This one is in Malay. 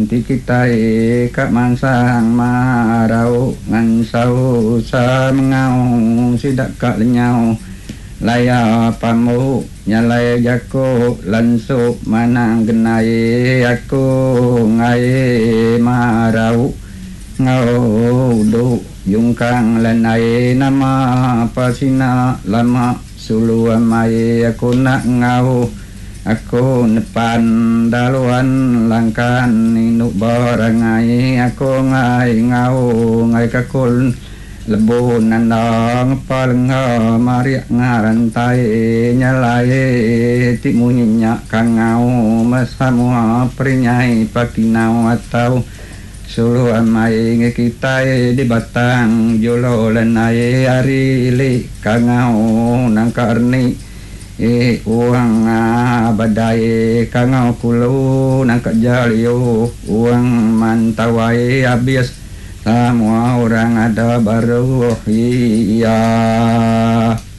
ti kita kak mansang marau ngan sau sa mengau sidak kak lenyau laya pamu nyalai jako lansu manang genai aku ngai marau ngau du yungkang lanai nama pasina lama sulu amai aku nak ngau aku nepan daluan langkan inuk barangai aku ngai ngau ngai kakul lebun nandang palenga mariak ngarantai nyalai timu nyenyak kangau masamua perinyai pakinau atau sulu amai ngekitai di batang jolo lanai ari li kangau nangkarni uang badai kangau kulu nangkat jalio uang mantawai habis semua orang ada baru iya